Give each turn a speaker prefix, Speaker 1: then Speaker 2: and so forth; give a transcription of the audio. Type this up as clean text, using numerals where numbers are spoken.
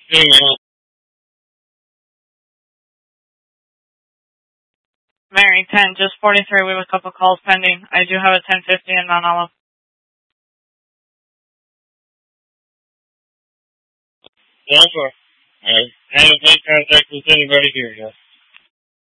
Speaker 1: Email.
Speaker 2: Mary, 10, just 43. We have a couple calls pending. I do have a 1050 in Mount Olive.
Speaker 1: Yes, sir. I haven't made contact with anybody here yet.